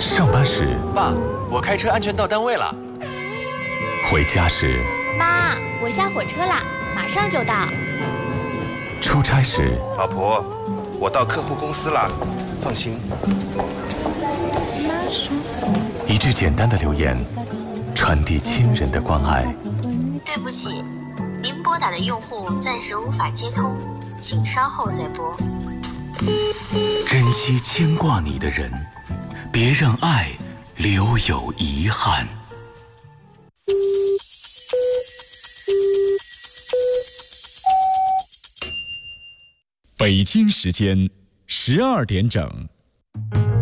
上班时， 爸，我开车安全到单位了。 回家时， 妈，我下火车啦，马上就到。 出差时， 老婆，我到客户公司啦，放心。 一句简单的留言，传递亲人的关爱。 对不起，您拨打的用户暂时无法接通，请稍后再拨。 珍惜牵挂你的人，别让爱留有遗憾。 北京时间12点整。